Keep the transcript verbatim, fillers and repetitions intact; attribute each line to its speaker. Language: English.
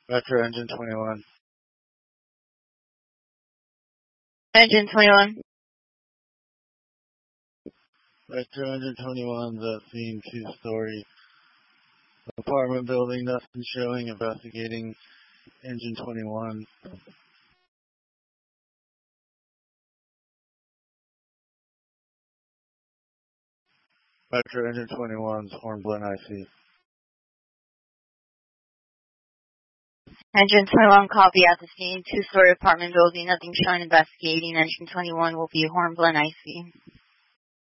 Speaker 1: Metro Engine twenty-one.
Speaker 2: Engine twenty-one.
Speaker 1: Metro Engine twenty-one's at scene, two-story apartment building, nothing showing, investigating Engine twenty-one. Metro Engine twenty-one's Hornblende I C.
Speaker 2: Engine twenty-one, copy at the scene, two-story apartment building, nothing showing, investigating. Engine twenty-one will be Hornblende I C.